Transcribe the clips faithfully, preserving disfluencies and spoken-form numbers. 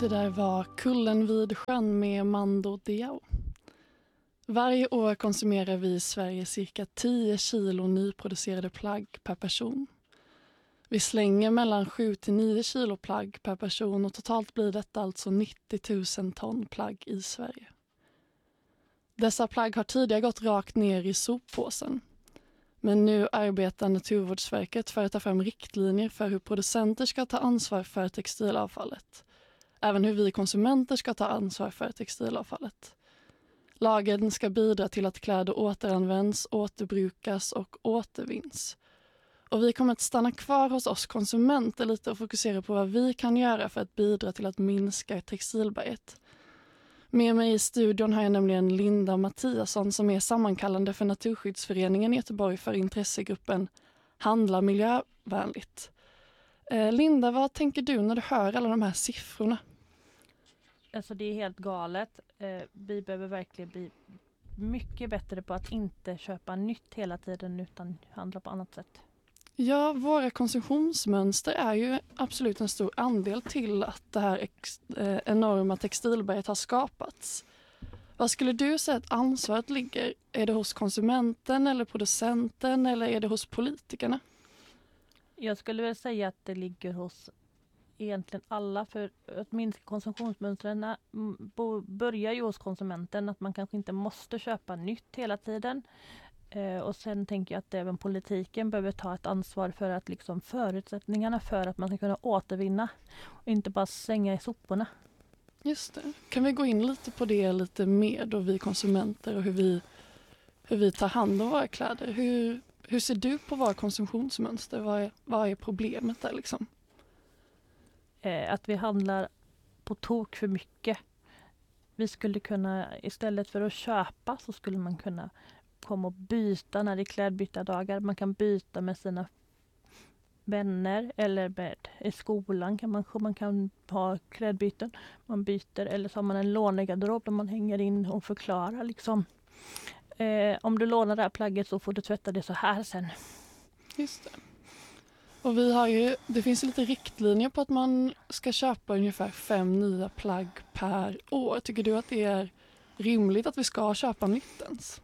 Det där var Kullen vid sjön med Mando Diao. Varje år konsumerar vi i Sverige cirka tio kilo nyproducerade plagg per person. Vi slänger mellan sju till nio kilo plagg per person och totalt blir detta alltså nittio tusen ton plagg i Sverige. Dessa plagg har tidigare gått rakt ner i soppåsen. Men nu arbetar Naturvårdsverket för att ta fram riktlinjer för hur producenter ska ta ansvar för textilavfallet. Även hur vi konsumenter ska ta ansvar för textilavfallet. Lagen ska bidra till att kläder återanvänds, återbrukas och återvinns. Och vi kommer att stanna kvar hos oss konsumenter lite och fokusera på vad vi kan göra för att bidra till att minska textilberget. Med mig i studion har jag nämligen Linda Mattiasson som är sammankallande för Naturskyddsföreningen i Göteborg för intressegruppen Handla miljövänligt. Eh, Linda, vad tänker du när du hör alla de här siffrorna? Alltså det är helt galet. Eh, vi behöver verkligen bli mycket bättre på att inte köpa nytt hela tiden utan handla på annat sätt. Ja, våra konsumtionsmönster är ju absolut en stor andel till att det här ex- eh, enorma textilberget har skapats. Vad skulle du säga att ansvaret ligger? Är det hos konsumenten eller producenten eller är det hos politikerna? Jag skulle väl säga att det ligger hos egentligen alla, för att minska konsumtionsmönstren mm, bo- börjar ju hos konsumenten, att man kanske inte måste köpa nytt hela tiden. Eh, och sen tänker jag att även politiken behöver ta ett ansvar för att liksom förutsättningarna för att man ska kunna återvinna och inte bara slänga i soporna. Just det. Kan vi gå in lite på det lite mer då, vi konsumenter och hur vi, hur vi tar hand om våra kläder? Hur, hur ser du på våra konsumtionsmönster? Vad är, vad är problemet där liksom? Eh, att vi handlar på tok för mycket. Vi skulle kunna, istället för att köpa så skulle man kunna komma och byta när det är klädbytardagar. Man kan byta med sina vänner eller med, i skolan kan man, man kan ha klädbyten. Man byter, eller så har man en lånegarderob där man hänger in och förklarar liksom. Eh, om du lånar det här plagget så får du tvätta det så här sen. Just det. Och vi har ju, det finns lite riktlinjer på att man ska köpa ungefär fem nya plagg per år. Tycker du att det är rimligt att vi ska köpa nytt ens?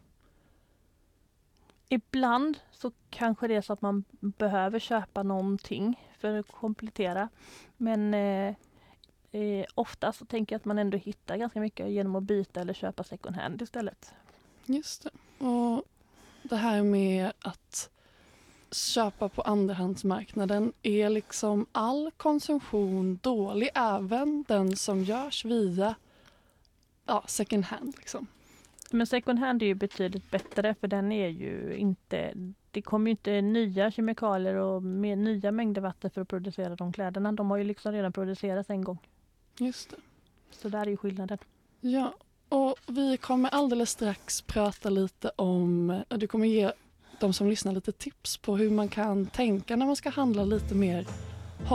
Ibland så kanske det är så att man behöver köpa någonting för att komplettera. Men eh, eh, ofta så tänker jag att man ändå hittar ganska mycket genom att byta eller köpa second hand istället. Just det. Och det här med att köpa på andrahandsmarknaden, är liksom all konsumtion dålig, även den som görs via ja, second hand liksom? Men second hand är ju betydligt bättre, för den är ju inte, det kommer ju inte nya kemikalier och med nya mängder vatten för att producera de kläderna. De har ju liksom redan producerats en gång. Just det. Så där är ju skillnaden. Ja, och vi kommer alldeles strax prata lite om, du kommer ge de som lyssnar lite tips på hur man kan tänka när man ska handla lite mer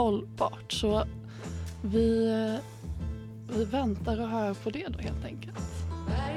hållbart. Så vi, vi väntar och hör på det då helt enkelt.